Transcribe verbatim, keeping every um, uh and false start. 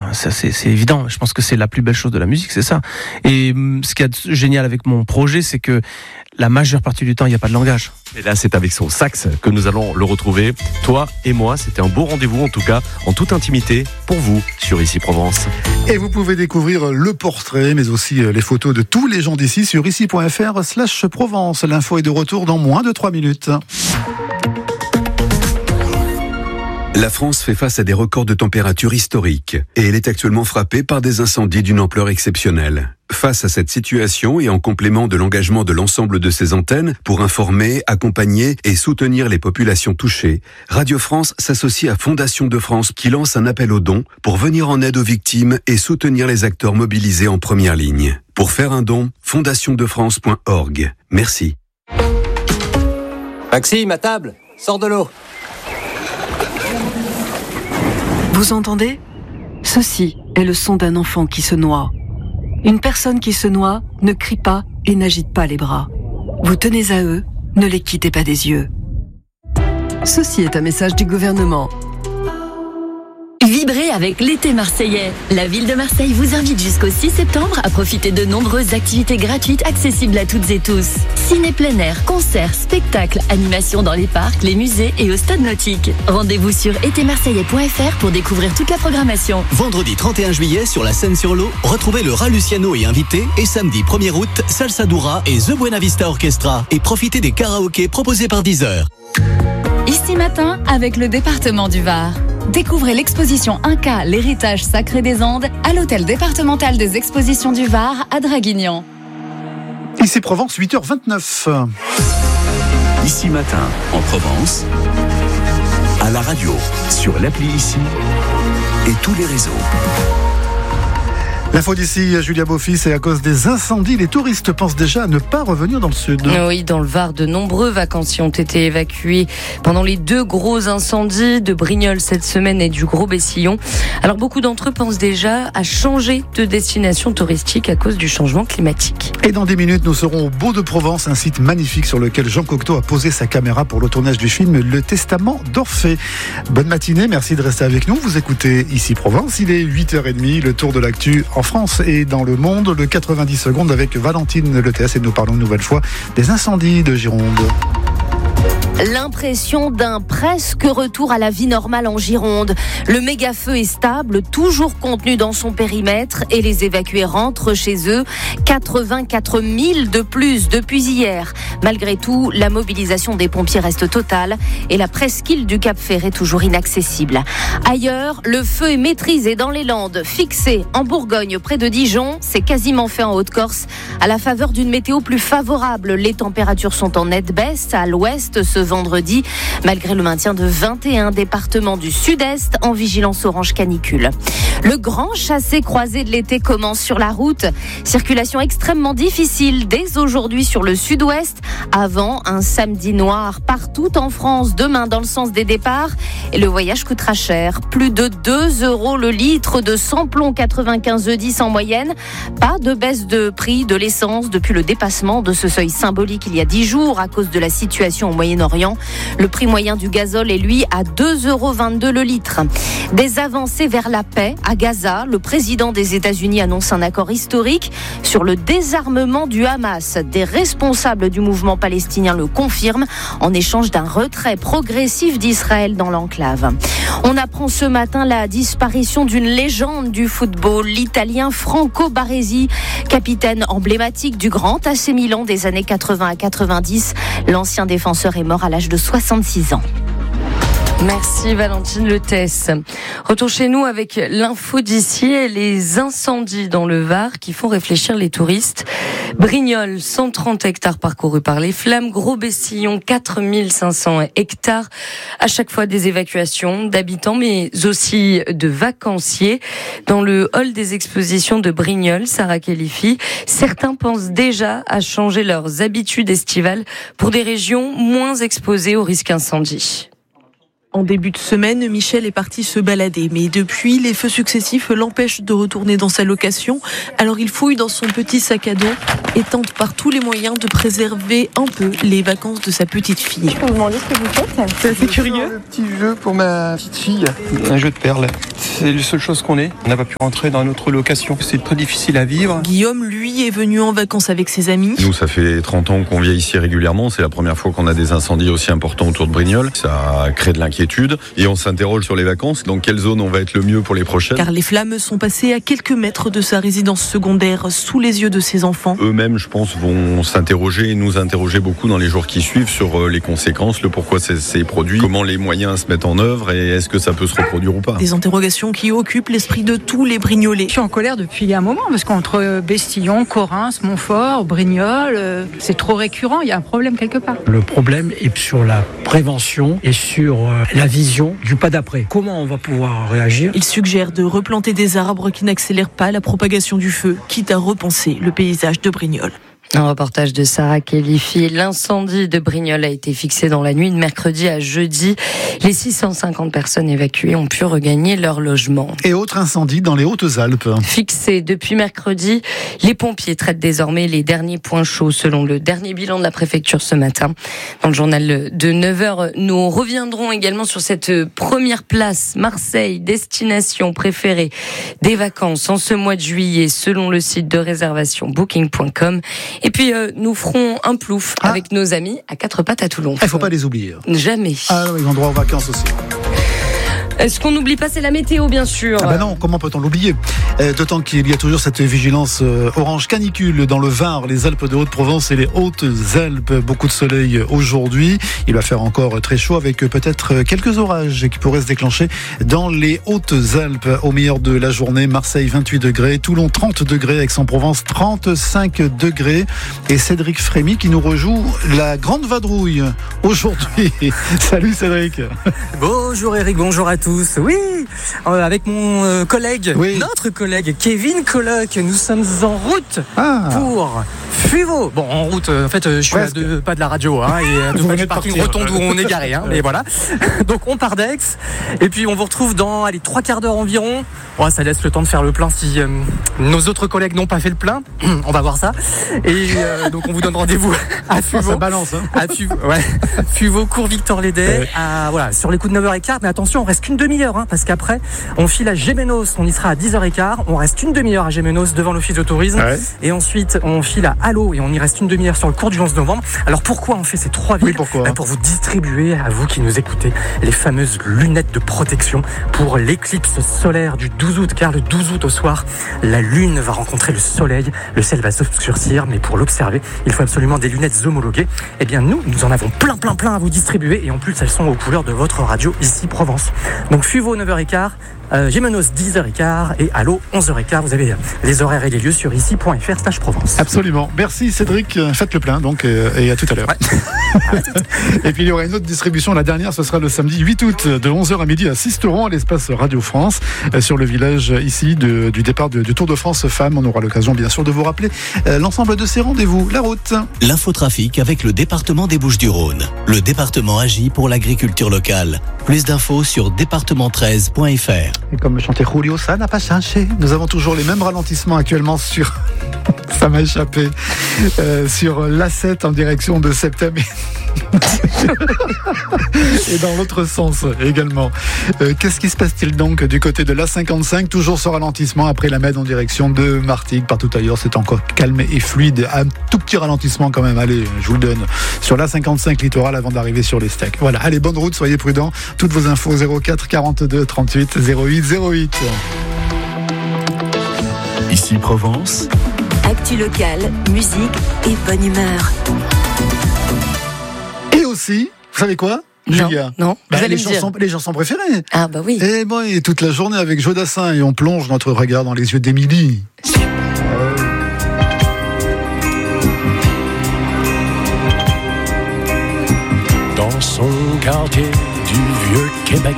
ça, c'est, c'est évident. Je pense que c'est la plus belle chose de la musique, c'est ça. Et ce qui est génial avec mon projet, c'est que la majeure partie du temps, il n'y a pas de langage. Et là, c'est avec son sax que nous allons le retrouver. Toi et moi, c'était un beau rendez-vous, en tout cas, en toute intimité, pour vous, sur Ici Provence. Et vous pouvez découvrir le portrait, mais aussi les photos de tous les gens d'ici sur ici.fr slash Provence. L'info est de retour dans moins de trois minutes. La France fait face à des records de température historiques et elle est actuellement frappée par des incendies d'une ampleur exceptionnelle. Face à cette situation et en complément de l'engagement de l'ensemble de ses antennes pour informer, accompagner et soutenir les populations touchées, Radio France s'associe à Fondation de France qui lance un appel aux dons pour venir en aide aux victimes et soutenir les acteurs mobilisés en première ligne. Pour faire un don, fondation de france point org. Merci. Maxime, à table, sors de l'eau. Vous entendez ? Ceci est le son d'un enfant qui se noie. Une personne qui se noie ne crie pas et n'agite pas les bras. Vous tenez à eux, ne les quittez pas des yeux. Ceci est un message du gouvernement. Vibrez avec l'été marseillais. La ville de Marseille vous invite jusqu'au six septembre à profiter de nombreuses activités gratuites accessibles à toutes et tous. Ciné plein air, concerts, spectacles, animations dans les parcs, les musées et au stade nautique. Rendez-vous sur été marseillais point f r pour découvrir toute la programmation. Vendredi trente et un juillet sur la Seine-sur-l'Eau, retrouvez le Rat Luciano et invité. Et samedi premier août, Salsa Dura et The Buena Vista Orchestra. Et profitez des karaokés proposés par Deezer. Ici matin avec le département du Var. Découvrez l'exposition Inca, l'héritage sacré des Andes à l'hôtel départemental des expositions du Var à Draguignan. Ici Provence, huit heures vingt-neuf. Ici matin, en Provence, à la radio, sur l'appli Ici et tous les réseaux. L'info d'ici, Julia Beaufils, et à cause des incendies, les touristes pensent déjà à ne pas revenir dans le sud. Oui, dans le Var, de nombreux vacanciers ont été évacués pendant les deux gros incendies de Brignoles cette semaine et du Gros-Bessillon. Alors beaucoup d'entre eux pensent déjà à changer de destination touristique à cause du changement climatique. Et dans dix minutes, nous serons au Beau de Provence, un site magnifique sur lequel Jean Cocteau a posé sa caméra pour le tournage du film Le Testament d'Orphée. Bonne matinée, merci de rester avec nous. Vous écoutez Ici Provence, il est huit heures trente, le tour de l'actu en France et dans le monde, le quatre-vingt-dix secondes avec Valentine Letès, et nous parlons une nouvelle fois des incendies de Gironde. L'impression d'un presque retour à la vie normale en Gironde. Le méga-feu est stable, toujours contenu dans son périmètre et les évacués rentrent chez eux. quatre-vingt-quatre mille de plus depuis hier. Malgré tout, la mobilisation des pompiers reste totale et la presqu'île du Cap-Ferret est toujours inaccessible. Ailleurs, le feu est maîtrisé dans les Landes, fixé en Bourgogne près de Dijon. C'est quasiment fait en Haute-Corse. À la faveur d'une météo plus favorable, les températures sont en nette baisse à l'ouest ce vendredi, malgré le maintien de vingt et un départements du sud-est en vigilance orange canicule. Le grand chassé-croisé de l'été commence sur la route. Circulation extrêmement difficile dès aujourd'hui sur le sud-ouest, avant un samedi noir partout en France, demain dans le sens des départs. Et le voyage coûtera cher. Plus de deux euros le litre de samplon quatre-vingt-quinze E dix en moyenne. Pas de baisse de prix de l'essence depuis le dépassement de ce seuil symbolique il y a dix jours à cause de la situation au Moyen-Orient. Le prix moyen du gazole est lui à deux euros vingt-deux le litre. Des avancées vers la paix à Gaza. Le président des États-Unis annonce un accord historique sur le désarmement du Hamas. Des responsables du mouvement palestinien le confirment en échange d'un retrait progressif d'Israël dans l'enclave. On apprend ce matin la disparition d'une légende du football, l'Italien Franco Baresi, capitaine emblématique du Grand A C Milan des années quatre-vingts à quatre-vingt-dix. L'ancien défenseur est mort à l'âge de soixante-six ans. Merci Valentine Letès. Retour chez nous avec l'info d'ici et les incendies dans le Var qui font réfléchir les touristes. Brignoles, cent trente hectares parcourus par les flammes. Gros-Bessillon, quatre mille cinq cents hectares. À chaque fois des évacuations d'habitants mais aussi de vacanciers. Dans le hall des expositions de Brignoles, Sarah Khelifi, certains pensent déjà à changer leurs habitudes estivales pour des régions moins exposées au risque incendie. En début de semaine, Michel est parti se balader, mais depuis, les feux successifs l'empêchent de retourner dans sa location. Alors il fouille dans son petit sac à dos et tente par tous les moyens de préserver un peu les vacances de sa petite fille. Je peux vous demander ce que vous faites ? C'est assez curieux. Un petit jeu pour ma petite fille, un jeu de perles. C'est la seule chose qu'on ait. On n'a pas pu rentrer dans notre location. C'est très difficile à vivre. Guillaume, lui, est venu en vacances avec ses amis. Nous, ça fait trente ans qu'on vient ici régulièrement. C'est la première fois qu'on a des incendies aussi importants autour de Brignoles. Ça crée de l'inquiétude. Et on s'interroge sur les vacances, dans quelle zone on va être le mieux pour les prochaines. Car les flammes sont passées à quelques mètres de sa résidence secondaire, sous les yeux de ses enfants. Eux-mêmes, je pense, vont s'interroger et nous interroger beaucoup dans les jours qui suivent sur les conséquences, le pourquoi c'est, c'est produit, comment les moyens se mettent en œuvre et est-ce que ça peut se reproduire ou pas. Des interrogations qui occupent l'esprit de tous les Brignolais. Je suis en colère depuis un moment parce qu'entre Bestillon, Corrins, Montfort, Brignoles, c'est trop récurrent, il y a un problème quelque part. Le problème est sur la prévention et sur la vision du pas d'après. Comment on va pouvoir réagir ? Il suggère de replanter des arbres qui n'accélèrent pas la propagation du feu, quitte à repenser le paysage de Brignoles. Un reportage de Sarah Kelifi. L'incendie de Brignoles a été fixé dans la nuit de mercredi à jeudi. Les six cent cinquante personnes évacuées ont pu regagner leur logement. Et autre incendie dans les Hautes-Alpes. Fixé depuis mercredi, les pompiers traitent désormais les derniers points chauds selon le dernier bilan de la préfecture ce matin. Dans le journal de neuf heures, nous reviendrons également sur cette première place, Marseille, destination préférée des vacances en ce mois de juillet selon le site de réservation booking point com. Et puis, euh, nous ferons un plouf ah. avec nos amis à quatre pattes à Toulon. Il ne faut pas les oublier. Jamais. Ah oui, ils ont droit aux vacances aussi. Est-ce qu'on n'oublie pas, c'est la météo, bien sûr. Ah ben non, comment peut-on l'oublier ? euh, D'autant qu'il y a toujours cette vigilance euh, orange canicule dans le Var, les Alpes de Haute-Provence et les Hautes-Alpes. Beaucoup de soleil aujourd'hui. Il va faire encore très chaud avec peut-être quelques orages qui pourraient se déclencher dans les Hautes-Alpes. Au meilleur de la journée, Marseille vingt-huit degrés, Toulon trente degrés, Aix-en-Provence trente-cinq degrés. Et Cédric Frémy qui nous rejoue la grande vadrouille aujourd'hui. Salut Cédric. Bonjour Eric, bonjour à tous. Oui, euh, avec mon euh, collègue, oui. notre collègue Kevin Coloc, nous sommes en route ah. pour Fuveau. Bon, en route, euh, en fait, euh, je suis à deux pas de la radio, hein, et deux pas du parking rotonde où on est garé, hein, mais voilà. Donc on part d'Aix, et puis on vous retrouve dans allez, trois quarts d'heure environ. Bon, ça laisse le temps de faire le plein si euh, nos autres collègues n'ont pas fait le plein. On va voir ça. Et euh, donc on vous donne rendez-vous à Fuveau. Ça balance, hein. À Fuveau, ouais. Fuveau, cours Victor Lédet, ouais. à, voilà, sur les coups de neuf heures quinze. Mais attention, on reste qu'une demi-heure, hein, parce qu'après, on file à Gémenos, on y sera à dix heures quinze. On reste une demi-heure à Gémenos devant l'office de tourisme. Ouais. Et ensuite, on file à Allo et on y reste une demi-heure sur le cours du onze novembre. Alors pourquoi on fait ces trois villes ? Oui, pourquoi ? Ben, pour vous distribuer, à vous qui nous écoutez, les fameuses lunettes de protection pour l'éclipse solaire du douze août. Car le douze août au soir, la lune va rencontrer le soleil. Le ciel va s'obscurcir, mais pour l'observer, il faut absolument des lunettes homologuées. Eh bien, nous, nous en avons plein, plein, plein à vous distribuer. Et en plus, elles sont aux couleurs de votre radio ici, Provence. Donc, Fuveau, neuf heures quinze. Euh, Gémenos dix heures quinze et Allo onze heures quinze. Vous avez les horaires et les lieux sur ici point f r slash Provence. Absolument. Merci Cédric. Faites le plein donc euh, et à tout à l'heure. Ouais. Et puis il y aura une autre distribution. La dernière, ce sera le samedi huit août de onze heures à midi à Sisteron à l'espace Radio France euh, sur le village ici de, du départ de, du Tour de France Femmes. On aura l'occasion bien sûr de vous rappeler euh, l'ensemble de ces rendez-vous. La route. L'infotrafic avec le département des Bouches-du-Rhône. Le département agit pour l'agriculture locale. Plus d'infos sur département treize point f r. Et comme le chantait Julio, ça n'a pas changé. Nous avons toujours les mêmes ralentissements actuellement sur... ça m'a échappé. Euh, sur l'A sept en direction de Septem. Et dans l'autre sens également. Euh, qu'est-ce qui se passe-t-il donc du côté de l'A cinquante-cinq ? Toujours ce ralentissement après la Med en direction de Martigues. Partout ailleurs, c'est encore calme et fluide. Un tout petit ralentissement quand même. Allez, je vous le donne. Sur l'A cinquante-cinq littoral avant d'arriver sur les steaks. Voilà. Allez, bonne route, soyez prudents. Toutes vos infos zéro quatre quarante-deux trente-huit zéro huit zéro huit. Ici Provence. Actu locale, musique et bonne humeur. Et aussi, vous savez quoi ? Non, Julia. non, bah, vous allez les, me chansons, dire. les chansons préférées. Ah bah oui. Et bon, et toute la journée avec Jodassin et on plonge notre regard dans les yeux d'Émilie. Dans son quartier du vieux Québec,